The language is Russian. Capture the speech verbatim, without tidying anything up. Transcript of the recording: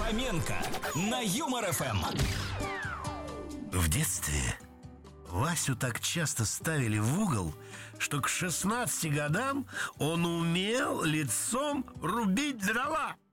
Фоменко на Юмор эф эм. В детстве Васю так часто ставили в угол, что к шестнадцати годам он умел лицом рубить дрова.